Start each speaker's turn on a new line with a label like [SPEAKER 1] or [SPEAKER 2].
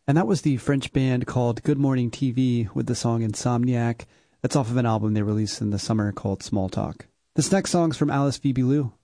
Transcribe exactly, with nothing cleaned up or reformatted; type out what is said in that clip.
[SPEAKER 1] And that was the French band called Good Morning T V with the song Insomniac. That's off of an album they released in the summer called Small Talk. This next song's from Alice Phoebe Lou.